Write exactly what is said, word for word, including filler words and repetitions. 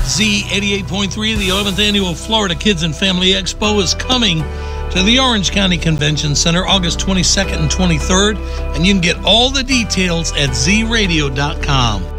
Z eighty-eight point three, the eleventh Annual Florida Kids and Family Expo is coming to the Orange County Convention Center August twenty-second and twenty-third, and you can get all the details at z radio dot com.